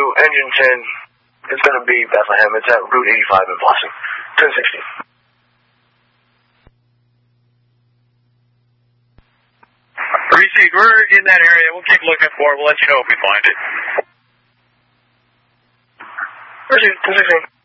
engine 10. It's going to be Bethlehem. It's at Route 85 in Blossom. 1060. Received. We're in that area. We'll keep looking for it. We'll let you know if we find it. Received. 1016.